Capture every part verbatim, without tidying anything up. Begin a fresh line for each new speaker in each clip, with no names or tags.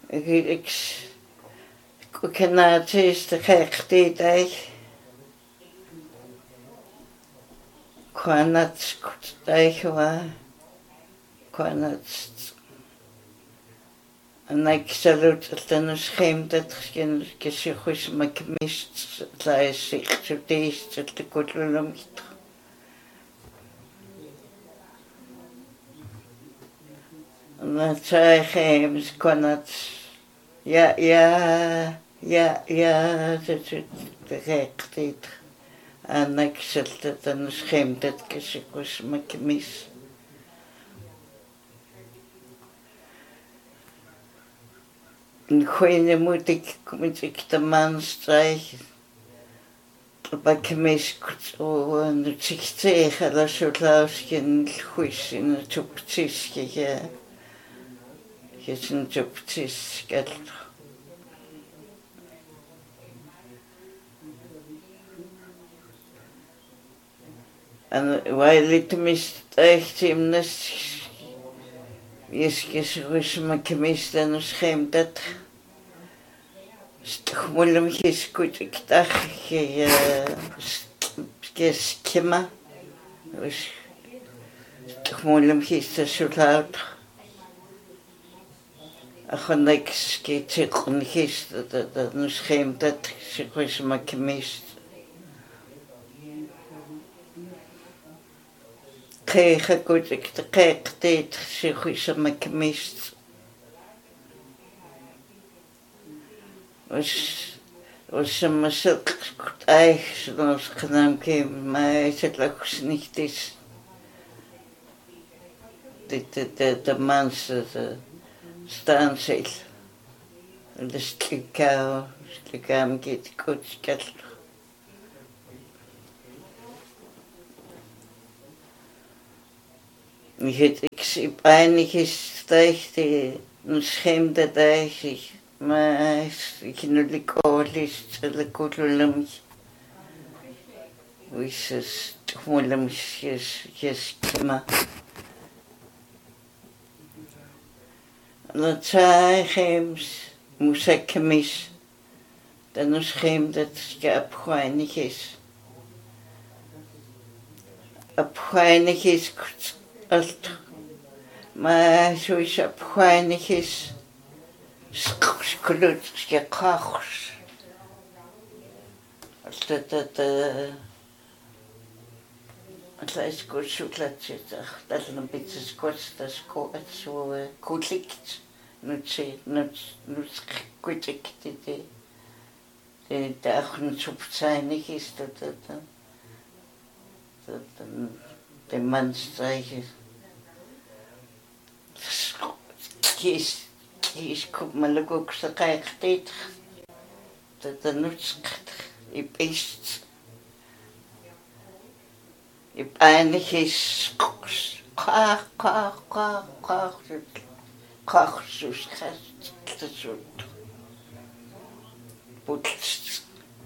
Ik kan het is de gekte dag. Kan het dag was. Kan het. En ik zal het dan schaam dat geen gezicht maar gemist zij zich zo deze te koelen. En dan zei hij, kan het. Ja, ja, ja, ja, dat is de gekte. En ik zal het dan schaam dat gezicht maar gemist. En goeie moet ik, moet ik de man strijken. Maar ik mis zo en het zich tegen dat zo lausje goed in het optische ja. Je is een optische geld. En wij lieten mis echt in het is gezegd maar ik mis dan schaam dat. Stchmolem his goed ik dacht je je schema was stchmolem his dat zo laat en ik schiet zich en his dat dat nu schaam dat zich was maar gemist kreeg goed ik de kijk deed zich was maar gemist was was een zulk eigen zoals gedaan kwam, maar het lag niet is. De de de de mensen staan zich. De slikau, slikam gaat goed skelt. Ik het ik zie einig is steigt die een schemde dag. Maar ik nu de koolist, de koolum. Hoe is het? Koolum is is kima. Dat zei gems, moest ik mis. Dan is geen dat je opgeweinig is. Opgeweinig is als maar zo is opgeweinig is. Sklut, je kachs. Als dat dat het is goed zo dat je dat is een beetje kort dat is zo koelikt. Nu zie nu nu goed ik dit de dag niet zo zijnig is dat dat dat de man strijken. Kies is kom maar lekker ook zo kijk dit dat dat niet ik is ik einig is kach kach kach kach kach zo schast dat zo putst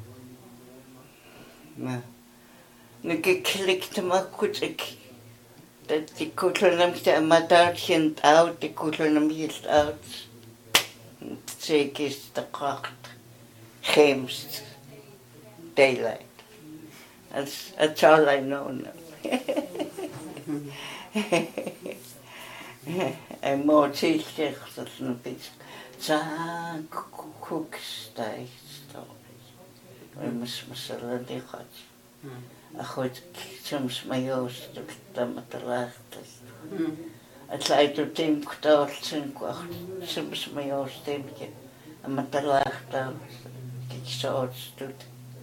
maar nu geklikt maar goed ik dat die koelenum de madartje oud die koelenum is oud zeker is de kracht geemst daylight that's that's all I know now. En moet zich zegt dat een beetje zaak koekstijgt we moesten zullen die gaat goed soms mijn joost dat met de laagte het leidt door team gedaald zijn kwacht soms mijn joost teamje en met de laagte kijk zo het doet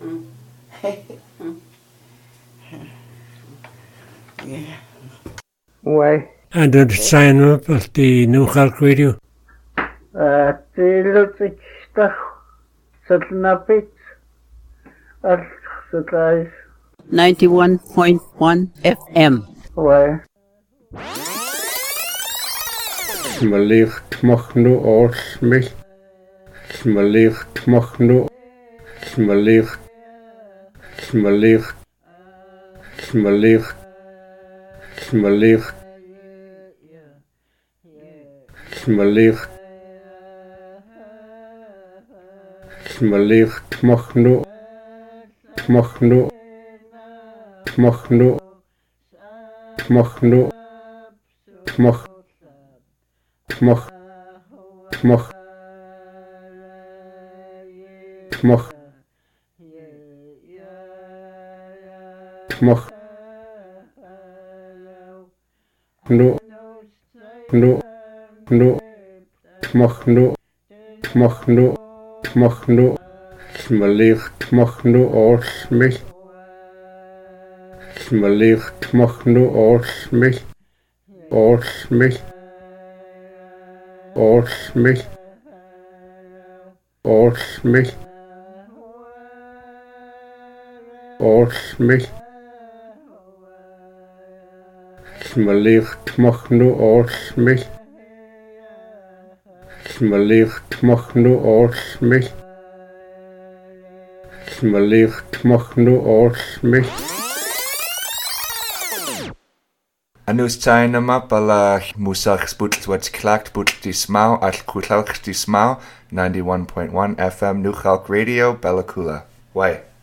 ja why
en dat zijn op als die nu gaat radio
uh die lukt ik toch zat napit als het is
ninety-one point one F M.
Why?
Smelicht mag nu als mij. Smelicht mag nu. Smelicht. Smelicht. Smelicht. Smelicht. Smelicht. Smalich tmachnu, tmachnu, tmachnu, tmachnu, tmach, tmach, tmach, tmach, tmach, nu, nu, nu, tmachnu, tmachnu, tmachnu, smalich tmachnu osmich, smalich tmachnu osmich, osmich, osmich, osmich, osmich, smalich tmachnu osmich, smalich tmachnu osmich, smalich tmachnu osmich.
Anus China mapala musach sputl what's clacked but dismau al kutlach dismau ninety-one point one F M Nuchalk Radio Bella Kula. Why?